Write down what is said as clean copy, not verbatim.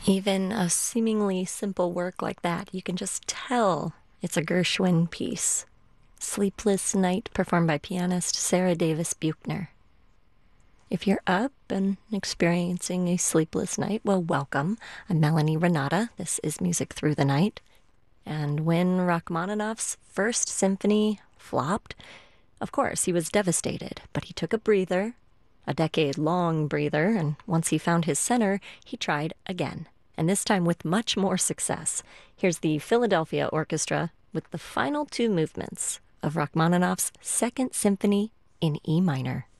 Even a seemingly simple work like that, you can just tell it's a Gershwin piece. Sleepless Night, performed by pianist Sarah Davis Buchner. If you're up and experiencing a sleepless night, well, welcome. I'm Melanie Renata. This is Music Through the Night. And when Rachmaninoff's First Symphony flopped, of course, he was devastated, but he took a breather, a decade-long breather, and once he found his center, he tried again, and this time with much more success. Here's the Philadelphia Orchestra with the final two movements of Rachmaninoff's Second Symphony in E minor.